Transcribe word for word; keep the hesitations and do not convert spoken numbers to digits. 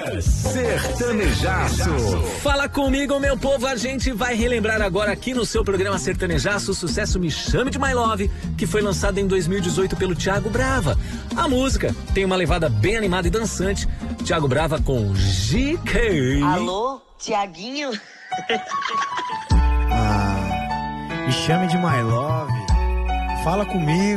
Sertanejaço. Fala comigo, meu povo, a gente vai relembrar agora aqui no seu programa Sertanejaço o sucesso Me Chame de My Love, que foi lançado em dois mil e dezoito pelo Thiago Brava. A música tem uma levada bem animada e dançante. Thiago Brava com G K. Alô, Tiaguinho? Ah, me chame de My Love. Fala comigo.